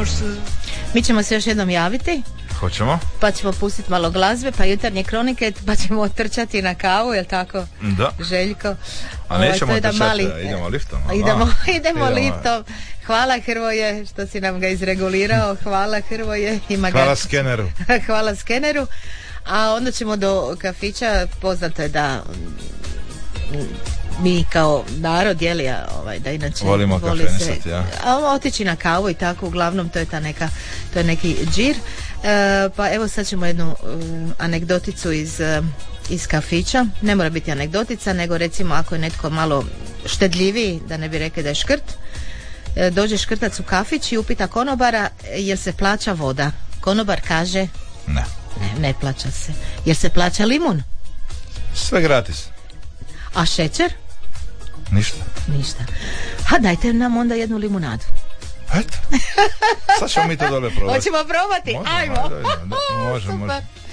Mi ćemo se još jednom javiti. Hoćemo. Pa ćemo pustiti malo glazbe, pa jutarnje kronike, pa ćemo otrčati na kavu, jel tako? Da. Željko. A nećemo otrčati, mali... idemo liftom. Idemo liftom. Hvala Hrvoje što si nam ga izregulirao. Hvala Hrvoje. Hvala skeneru. Hvala skeneru. A onda ćemo do kafića. Poznato je da mi kao narod da inače volimo kafenisati, ja. Otići na kavu i tako, uglavnom to je neki džir. Pa evo sad ćemo jednu anegdoticu iz kafića. Ne mora biti anegdotica, nego recimo ako je netko malo štedljiviji, da ne bi rekli da je škrt, dođe škrtac u kafić i upita konobara jel se plaća voda. Konobar kaže ne plaća se. Jel se plaća limun? Sve gratis. A šećer? Ništa. Ha, dajte nam onda jednu limunadu. Eto. Sad ćemo mi to dole probati. Hoćemo probati? Ajmo. Može.